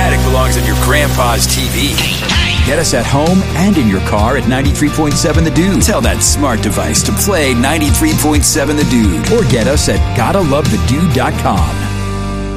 attic belongs on your grandpa's TV. Get us at home and in your car at 93.7 The Dude. Tell that smart device to play 93.7 The Dude. Or get us at GottaLoveTheDude.com.